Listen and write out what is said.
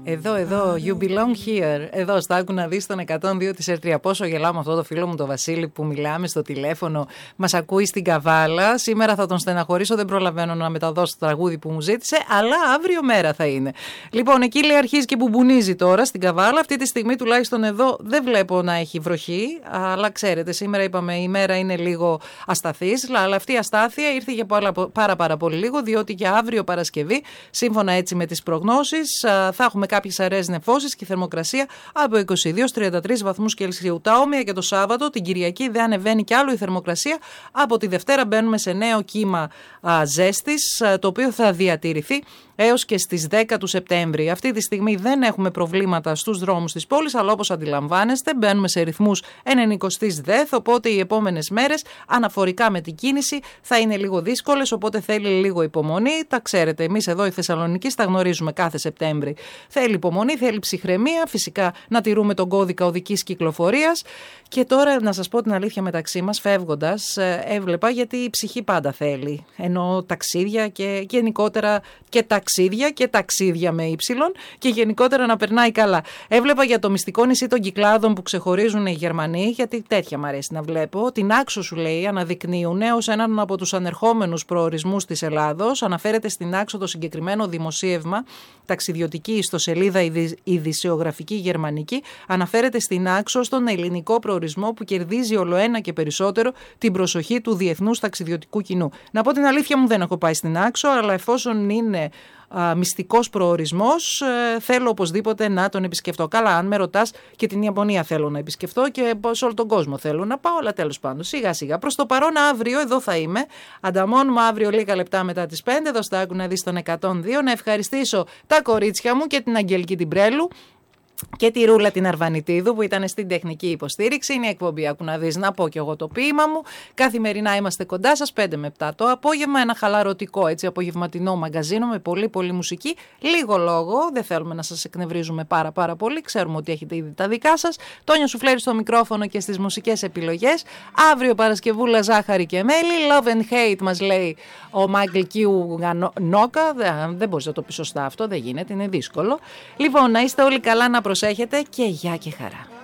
Εδώ, you belong here. Εδώ, στα άκου να δεις τον 102 της ΕΡΤΡΙΑ. Πόσο γελάω με αυτό το φίλο μου, τον Βασίλη, που μιλάμε στο τηλέφωνο. Μας ακούει στην Καβάλα. Σήμερα θα τον στεναχωρήσω, δεν προλαβαίνω να μεταδώσω το τραγούδι που μου ζήτησε, αλλά αύριο μέρα θα είναι. Λοιπόν, εκεί λέει αρχίζει και μπουμπουνίζει τώρα στην Καβάλα. Αυτή τη στιγμή, τουλάχιστον εδώ, δεν βλέπω να έχει βροχή. Αλλά ξέρετε, σήμερα είπαμε η μέρα είναι λίγο ασταθής. Αλλά αυτή η αστάθεια ήρθε για πάρα πολύ λίγο, διότι για αύριο Παρασκευή, σύμφωνα έτσι με τις προγνώσεις, θα έχουμε κάποιες αραιές νεφώσεις και η θερμοκρασία από 22 33 βαθμούς Κελσίου. Τα όμοια και το Σάββατο, την Κυριακή δεν ανεβαίνει κι άλλο η θερμοκρασία. Από τη Δευτέρα μπαίνουμε σε νέο κύμα ζέστης, το οποίο θα διατηρηθεί έως και στις 10 του Σεπτέμβρη. Αυτή τη στιγμή δεν έχουμε προβλήματα στους δρόμους της πόλης, αλλά όπως αντιλαμβάνεστε μπαίνουμε σε ρυθμούς 90 ΔΕΘ, οπότε οι επόμενες μέρες αναφορικά με την κίνηση θα είναι λίγο δύσκολες, οπότε θέλει λίγο υπομονή. Τα ξέρετε, εμείς εδώ οι Θεσσαλονικοί τα γνωρίζουμε κάθε Σεπτέμβρη. Θέλει υπομονή, θέλει ψυχραιμία, φυσικά να τηρούμε τον κώδικα οδικής κυκλοφορίας. Και τώρα να σας πω την αλήθεια, μεταξύ μας φεύγοντας έβλεπα, γιατί η ψυχή πάντα θέλει, ενώ ταξίδια και γενικότερα και ταξίδια με ύψιλον και γενικότερα να περνάει καλά. Έβλεπα για το μυστικό νησί των Κυκλάδων που ξεχωρίζουν οι Γερμανοί, γιατί τέτοια μου αρέσει να βλέπω. Την Άξο, σου λέει, αναδεικνύουν ως έναν από τους ανερχόμενους προορισμούς της Ελλάδος. Αναφέρεται στην Άξο το συγκεκριμένο δημοσίευμα, ταξιδιωτική ιστοσελίδα ειδησιογραφική γερμανική. Αναφέρεται στην Άξο στον ελληνικό προορισμό που κερδίζει ολοένα και περισσότερο την προσοχή του διεθνούς ταξιδιωτικού κοινού. Να πω την αλήθεια μου, δεν έχω πάει στην Άξο, αλλά εφόσον είναι μυστικός προορισμός, θέλω οπωσδήποτε να τον επισκεφτώ. Καλά, αν με ρωτάς, και την Ιαπωνία θέλω να επισκεφτώ και σε όλο τον κόσμο θέλω να πάω, αλλά τέλος πάντων, σιγά σιγά. Προς το παρόν, αύριο εδώ θα είμαι. Ανταμώνουμε αύριο λίγα λεπτά μετά τις 5, εδώ στα άκου να δεις τον 102. Να ευχαριστήσω τα κορίτσια μου και την Αγγελική την Πρέλου και τη Ρούλα την Αρβανιτίδου που ήταν στην τεχνική υποστήριξη. Είναι η εκπομπή Άκου να δεις, να πω και εγώ το ποίημα μου. Καθημερινά είμαστε κοντά σας 5 με 7 το απόγευμα. Ένα χαλαρωτικό έτσι απογευματινό μαγκαζίνο με πολύ μουσική. Λίγο λόγο, δεν θέλουμε να σας εκνευρίζουμε πάρα πολύ. Ξέρουμε ότι έχετε ήδη τα δικά σας. Τόνια Σουφλέρη στο μικρόφωνο και στις μουσικές επιλογές. Αύριο Παρασκευούλα, ζάχαρη και μέλι. Love and hate μας λέει ο Μάικλ Κιου Νόκα. Δεν μπορείς να το πει σωστά αυτό, δεν γίνεται, είναι δύσκολο. Λοιπόν, να είστε όλοι καλά, να προσέχετε και γεια και χαρά.